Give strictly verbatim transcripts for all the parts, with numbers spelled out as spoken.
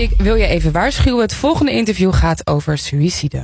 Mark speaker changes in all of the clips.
Speaker 1: ik wil je even waarschuwen. Het volgende interview gaat over suïcide.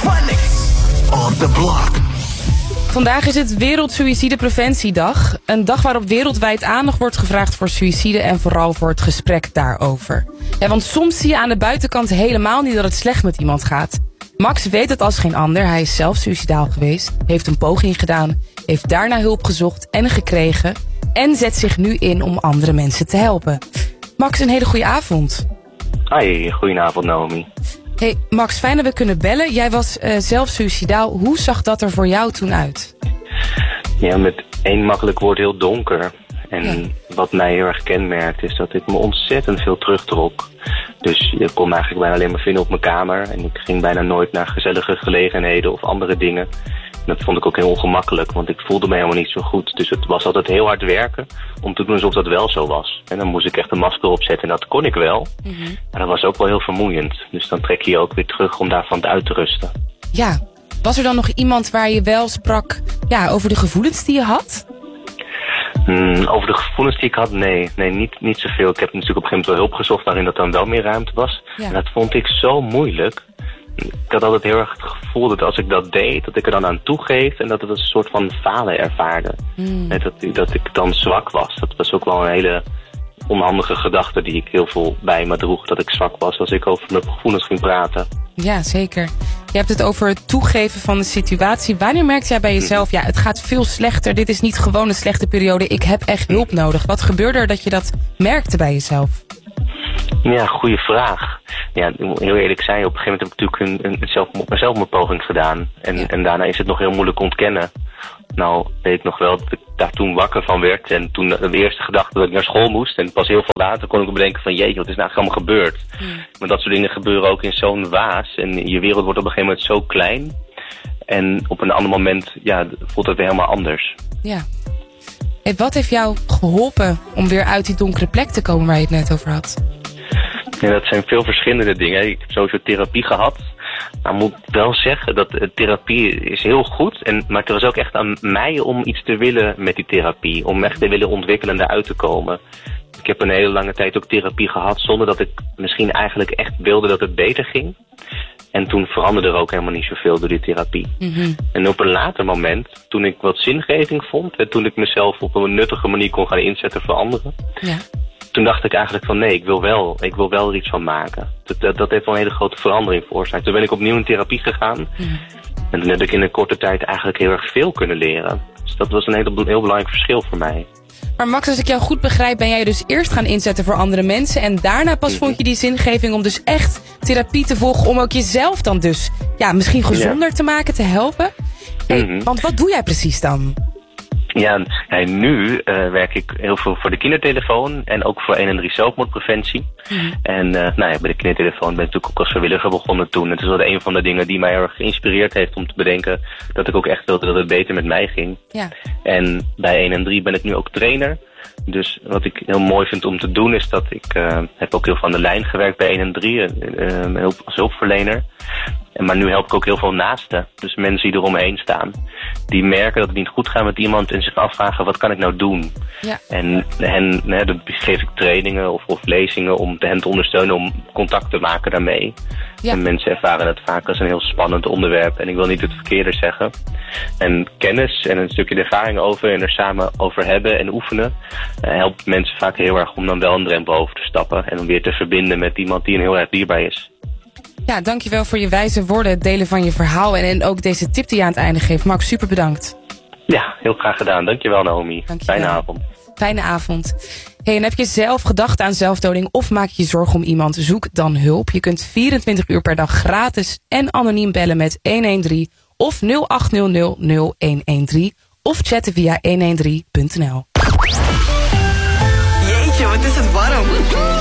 Speaker 2: On the block.
Speaker 1: Vandaag is het Wereldsuïcidepreventiedag. Een dag waarop wereldwijd aandacht wordt gevraagd voor suïcide en vooral voor het gesprek daarover. Ja, want soms zie je aan de buitenkant helemaal niet dat het slecht met iemand gaat. Max weet het als geen ander. Hij is zelf suïcidaal geweest, heeft een poging gedaan, heeft daarna hulp gezocht en gekregen en zet zich nu in om andere mensen te helpen. Max, een hele goede avond.
Speaker 3: Hoi, goedenavond Naomi.
Speaker 1: Hey Max, fijn dat we kunnen bellen. Jij was uh, zelf suïcidaal. Hoe zag dat er voor jou toen uit?
Speaker 3: Ja, met één makkelijk woord heel donker. En ja. Wat mij heel erg kenmerkt is dat ik me ontzettend veel terugtrok. Dus je kon me eigenlijk bijna alleen maar vinden op mijn kamer. En ik ging bijna nooit naar gezellige gelegenheden of andere dingen. En dat vond ik ook heel ongemakkelijk, want ik voelde me helemaal niet zo goed. Dus het was altijd heel hard werken om te doen alsof dat wel zo was. En dan moest ik echt een masker opzetten en dat kon ik wel. Mm-hmm. Maar dat was ook wel heel vermoeiend. Dus dan trek je je ook weer terug om daarvan uit te rusten.
Speaker 1: Ja, was er dan nog iemand waar je wel sprak ja, over de gevoelens die je had?
Speaker 3: Hmm, over de gevoelens die ik had? Nee, nee niet, niet zoveel. Ik heb natuurlijk op een gegeven moment wel hulp gezocht waarin dat dan wel meer ruimte was. Ja. En dat vond ik zo moeilijk. Ik had altijd heel erg het gevoel dat als ik dat deed, dat ik er dan aan toegeef en dat het een soort van falen ervaarde. Mm. Dat, dat ik dan zwak was. Dat was ook wel een hele onhandige gedachte die ik heel veel bij me droeg. Dat ik zwak was als ik over mijn gevoelens ging praten.
Speaker 1: Ja, zeker. Je hebt het over het toegeven van de situatie. Wanneer merkte jij bij jezelf, ja, het gaat veel slechter. Dit is niet gewoon een slechte periode. Ik heb echt hulp nodig. Wat gebeurde er dat je dat merkte bij jezelf?
Speaker 3: Ja, goede vraag. Ja, ik moet heel eerlijk zijn, op een gegeven moment heb ik natuurlijk een, een, zelf, een zelfmoordpoging gedaan. En, ja. en daarna is het nog heel moeilijk ontkennen. Nou, weet ik nog wel dat ik daar toen wakker van werd. En toen de eerste gedachte dat ik naar school moest. En pas heel veel later kon ik bedenken van jeetje, wat is nou eigenlijk allemaal gebeurd? Hmm. Maar dat soort dingen gebeuren ook in zo'n waas. En je wereld wordt op een gegeven moment zo klein. En op een ander moment ja, voelt het weer helemaal anders.
Speaker 1: Ja. Hey, wat heeft jou geholpen om weer uit die donkere plek te komen waar je het net over had?
Speaker 3: Ja, dat zijn veel verschillende dingen. Ik heb sowieso therapie gehad. Maar ik moet wel zeggen dat uh, therapie is heel goed. En, maar het was ook echt aan mij om iets te willen met die therapie. Om echt te willen ontwikkelen en daaruit te komen. Ik heb een hele lange tijd ook therapie gehad zonder dat ik misschien eigenlijk echt wilde dat het beter ging. En toen veranderde er ook helemaal niet zoveel door die therapie. Mm-hmm. En op een later moment, toen ik wat zingeving vond en toen ik mezelf op een nuttige manier kon gaan inzetten voor anderen. Ja. Toen dacht ik eigenlijk van nee, ik wil wel, ik wil wel er iets van maken. Dat, dat, dat heeft wel een hele grote verandering veroorzaakt. Toen ben ik opnieuw in therapie gegaan. Mm. En toen heb ik in een korte tijd eigenlijk heel erg veel kunnen leren. Dus dat was een heel, heel belangrijk verschil voor mij.
Speaker 1: Maar Max, als ik jou goed begrijp, ben jij dus eerst gaan inzetten voor andere mensen. En daarna pas mm-hmm. vond je die zingeving om dus echt therapie te volgen. Om ook jezelf dan dus ja, misschien gezonder ja. te maken, te helpen. Hey, mm-hmm. Want wat doe jij precies dan?
Speaker 3: Ja, en nu uh, werk ik heel veel voor de kindertelefoon en ook voor honderddertien zelfmoordpreventie. Mm. En uh, nou ja, bij de kindertelefoon ben ik natuurlijk ook als vrijwilliger begonnen toen. Het is wel een van de dingen die mij erg geïnspireerd heeft om te bedenken dat ik ook echt wilde dat het beter met mij ging. Ja. En bij honderddertien ben ik nu ook trainer. Dus wat ik heel mooi vind om te doen is dat ik uh, heb ook heel veel aan de lijn gewerkt bij honderddertien uh, als hulpverlener. Maar nu help ik ook heel veel naasten. Dus mensen die eromheen staan. Die merken dat het niet goed gaat met iemand en zich afvragen wat kan ik nou doen. Ja. En hen, hè, dan geef ik trainingen of, of lezingen om hen te ondersteunen om contact te maken daarmee. Ja. En mensen ervaren het vaak als een heel spannend onderwerp. En ik wil niet het verkeerde zeggen. En kennis en een stukje ervaring over en er samen over hebben en oefenen. Uh, helpt mensen vaak heel erg om dan wel een drempel over te stappen. En om weer te verbinden met iemand die een heel erg dierbaar is.
Speaker 1: Ja, dankjewel voor je wijze woorden, het delen van je verhaal en, en ook deze tip die je aan het einde geeft. Max, super bedankt.
Speaker 3: Ja, heel graag gedaan. Dankjewel Naomi.
Speaker 1: Dankjewel.
Speaker 3: Fijne avond.
Speaker 1: Fijne avond. Hey, en heb je zelf gedacht aan zelfdoding of maak je je zorgen om iemand? Zoek dan hulp. Je kunt vierentwintig uur per dag gratis en anoniem bellen met honderddertien of nul acht nul nul nul een een drie of chatten via honderddertien punt n l.
Speaker 4: Jeetje, wat is het warm.